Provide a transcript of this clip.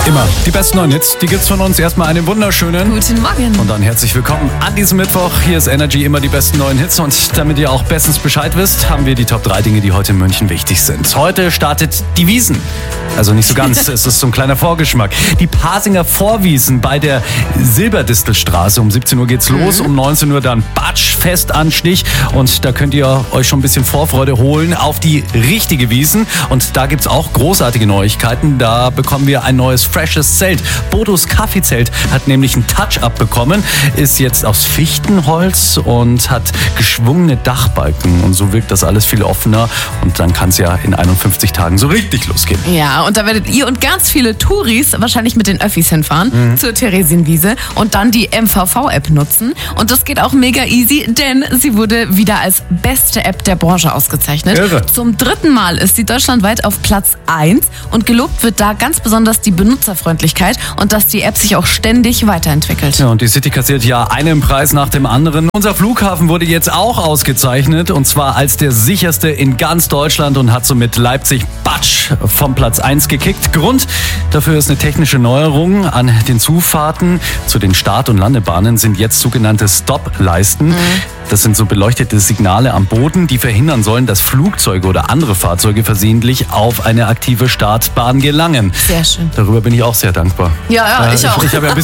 Immer die besten neuen Hits, die gibt's von uns. Erstmal einen wunderschönen Guten Morgen. und dann herzlich willkommen an diesem Mittwoch. Hier ist Energy, immer die besten neuen Hits. Und damit ihr auch bestens Bescheid wisst, haben wir die Top 3 Dinge, die heute in München wichtig sind. Heute startet die Wiesn. Also nicht so ganz, es ist so ein kleiner Vorgeschmack. Die Pasinger Vorwiesn bei der Silberdistelstraße. Um 17 Uhr geht's los, um 19 Uhr dann Batsch, Festanstich. Und da könnt ihr euch schon ein bisschen Vorfreude holen auf die richtige Wiesn. Und da gibt's auch großartige Neuigkeiten. Da bekommen wir ein neues freshes Zelt. Bodos Kaffeezelt hat nämlich ein Touch-up bekommen, ist jetzt aus Fichtenholz und hat geschwungene Dachbalken. Und so wirkt das alles viel offener. Und dann kann es ja in 51 Tagen so richtig losgehen. Ja, und da werdet ihr und ganz viele Touris wahrscheinlich mit den Öffis hinfahren zur Theresienwiese und dann die MVV-App nutzen. Und das geht auch mega easy, denn sie wurde wieder als beste App der Branche ausgezeichnet. Irre. Zum 3. Mal ist sie deutschlandweit auf Platz 1 und gelobt wird da ganz besonders die Benutzerfreundlichkeit und dass die App sich auch ständig weiterentwickelt. Ja, und die City kassiert ja einen Preis nach dem anderen. Unser Flughafen wurde jetzt auch ausgezeichnet und zwar als der sicherste in ganz Deutschland und hat somit Leipzig Batsch vom Platz 1 gekickt. Grund dafür ist eine technische Neuerung. An den Zufahrten zu den Start- und Landebahnen sind jetzt sogenannte Stop-Leisten. Das sind so beleuchtete Signale am Boden, die verhindern sollen, dass Flugzeuge oder andere Fahrzeuge versehentlich auf eine aktive Startbahn gelangen. Sehr schön. Darüber bin ich auch sehr dankbar. Ja, ich auch. Ich habe ja ein